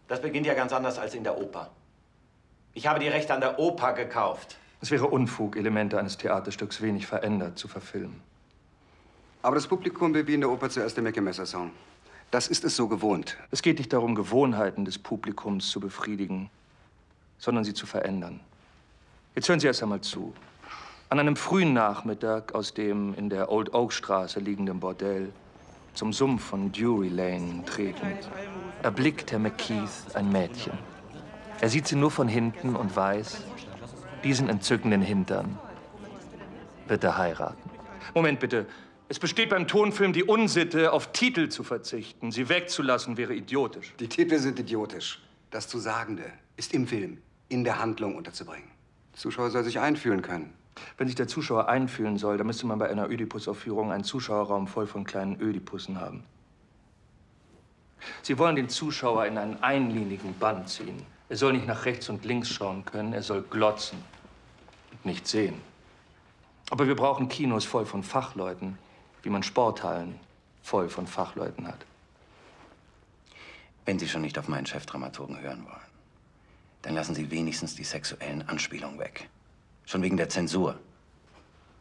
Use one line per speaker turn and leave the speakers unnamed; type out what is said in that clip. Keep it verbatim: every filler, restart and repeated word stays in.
Das beginnt ja ganz anders als in der Oper. Ich habe die Rechte an der Oper gekauft.
Es wäre Unfug, Elemente eines Theaterstücks wenig verändert zu verfilmen.
Aber das Publikum will wie in der Oper zuerst den Mickey-Messer-Song. Das ist es so gewohnt.
Es geht nicht darum, Gewohnheiten des Publikums zu befriedigen, sondern sie zu verändern. Jetzt hören Sie erst einmal zu. An einem frühen Nachmittag aus dem in der Old Oak Straße liegenden Bordell, zum Sumpf von Drury Lane tretend, erblickt Herr McKeith ein Mädchen. Er sieht sie nur von hinten und weiß, diesen entzückenden Hintern wird er heiraten. Moment bitte. Es besteht beim Tonfilm die Unsitte, auf Titel zu verzichten. Sie wegzulassen wäre idiotisch.
Die Titel sind idiotisch. Das zu Sagende ist im Film, in der Handlung unterzubringen. Der Zuschauer soll sich einfühlen können.
Wenn sich der Zuschauer einfühlen soll, dann müsste man bei einer Ödipus-Aufführung einen Zuschauerraum voll von kleinen Ödipussen haben. Sie wollen den Zuschauer in einen einlinigen Bann ziehen. Er soll nicht nach rechts und links schauen können, er soll glotzen und nicht sehen. Aber wir brauchen Kinos voll von Fachleuten, wie man Sporthallen voll von Fachleuten hat.
Wenn Sie schon nicht auf meinen Chefdramaturgen hören wollen, dann lassen Sie wenigstens die sexuellen Anspielungen weg. Schon wegen der Zensur.